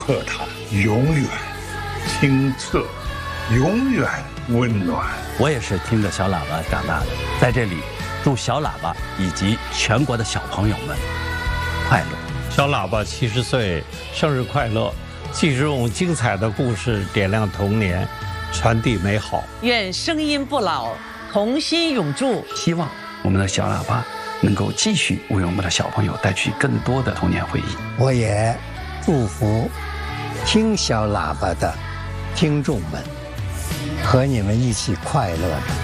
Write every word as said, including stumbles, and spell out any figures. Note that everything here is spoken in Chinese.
课堂永远清澈，永远温暖。 我也是听着小喇叭长大的，在这里祝小喇叭以及全国的小朋友们快乐。 小喇叭七十岁生日快乐！继续用精彩的故事点亮童年，传递美好。 愿声音不老，童心永驻。 希望我们的小喇叭能够继续为我们的小朋友带去更多的童年回忆。 我也祝福听小喇叭的听众们和你们一起快乐着。